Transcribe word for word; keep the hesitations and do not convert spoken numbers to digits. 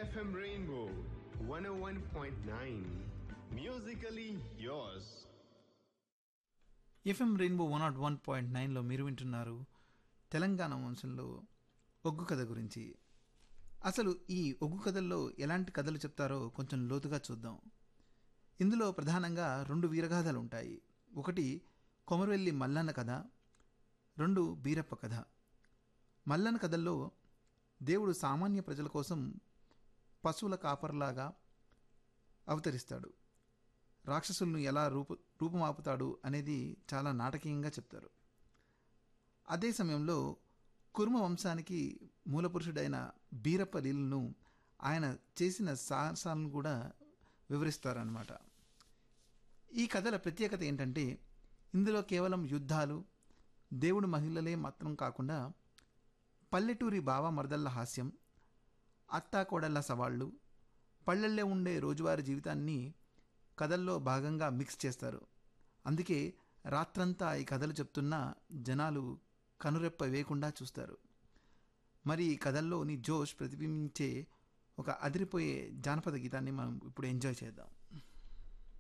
F M Rainbow one oh one point nine. Musically yours. FM rainbow one not one point నైన్లో మీరు వింటున్నారు తెలంగాణ వంశంలో ఒగ్గు కథ గురించి. అసలు ఈ ఒగ్గు కథల్లో ఎలాంటి కథలు చెప్తారో కొంచెం లోతుగా చూద్దాం. ఇందులో ప్రధానంగా రెండు వీరగాథలు ఉంటాయి. ఒకటి కొమరవెల్లి మల్లన్న కథ, రెండు బీరప్ప కథ. మల్లన్న కథల్లో దేవుడు సామాన్య ప్రజల కోసం పశువుల కాపర్లాగా అవతరిస్తాడు. రాక్షసులను ఎలా రూపు రూపుమాపుతాడు అనేది చాలా నాటకీయంగా చెప్తారు. అదే సమయంలో కుర్మ వంశానికి మూలపురుషుడైన బీరప్ప లీలను ఆయన చేసిన సాహసాలను కూడా వివరిస్తారన్నమాట. ఈ కథల ప్రత్యేకత ఏంటంటే ఇందులో కేవలం యుద్ధాలు, దేవుడు మహిళలే మాత్రం కాకుండా పల్లెటూరి బావ మరదళ్ళ హాస్యం, అత్తాకోడళ్ళ సవాళ్ళు, పల్లెల్లో ఉండే రోజువారీ జీవితాన్ని కథల్లో భాగంగా మిక్స్ చేస్తారు. అందుకే రాత్రంతా ఈ కథలు చెప్తున్నా జనాలు కనురెప్ప వేయకుండా చూస్తారు. మరి ఈ కథల్లోని జోష్ ప్రతిబింబించే ఒక అదిరిపోయే జానపద గీతాన్ని మనం ఇప్పుడు ఎంజాయ్ చేద్దాం.